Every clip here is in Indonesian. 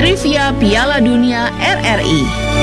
Trivia Piala Dunia RRI.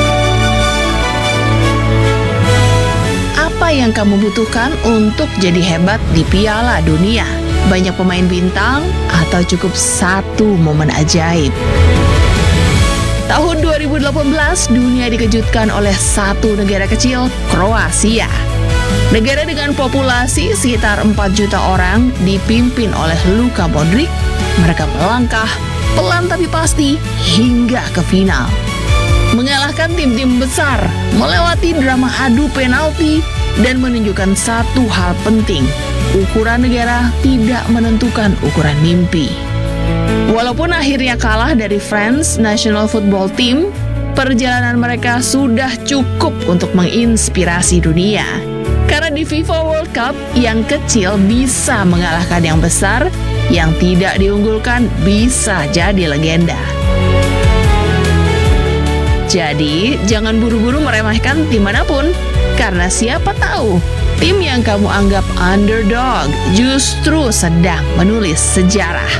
Apa yang kamu butuhkan untuk jadi hebat di Piala Dunia? Banyak pemain bintang atau cukup satu momen ajaib? Tahun 2018, dunia dikejutkan oleh satu negara kecil, Kroasia. Negara dengan populasi sekitar 4 juta orang dipimpin oleh Luka Modric. Mereka melangkah pelan tapi pasti hingga ke final. Mengalahkan tim-tim besar, melewati drama adu penalti, dan menunjukkan satu hal penting. Ukuran negara tidak menentukan ukuran mimpi. Walaupun akhirnya kalah dari France National Football Team, perjalanan mereka sudah cukup untuk menginspirasi dunia. Karena di FIFA World Cup, yang kecil bisa mengalahkan yang besar, yang tidak diunggulkan bisa jadi legenda. Jadi, jangan buru-buru meremehkan tim manapun, karena siapa tahu, tim yang kamu anggap underdog justru sedang menulis sejarah.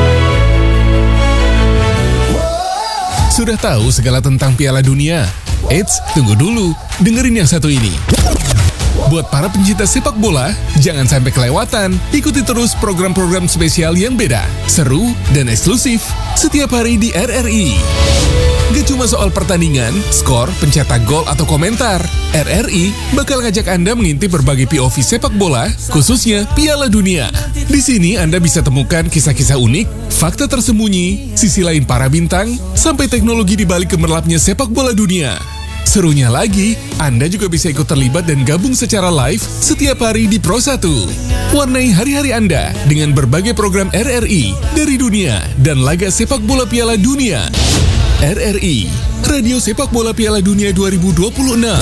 Sudah tahu segala tentang Piala Dunia? Eits, tunggu dulu, dengerin yang satu ini. Buat para pencinta sepak bola, jangan sampai kelewatan. Ikuti terus program-program spesial yang beda, seru, dan eksklusif setiap hari di RRI. Gak cuma soal pertandingan, skor, pencetak gol, atau komentar. RRI bakal ngajak Anda mengintip berbagai POV sepak bola, khususnya Piala Dunia. Di sini Anda bisa temukan kisah-kisah unik, fakta tersembunyi, sisi lain para bintang, sampai teknologi di balik gemerlapnya sepak bola dunia. Serunya lagi, Anda juga bisa ikut terlibat dan gabung secara live setiap hari di Pro 1. Warnai hari-hari Anda dengan berbagai program RRI dari dunia dan laga sepak bola Piala Dunia. RRI, Radio Sepak Bola Piala Dunia 2026.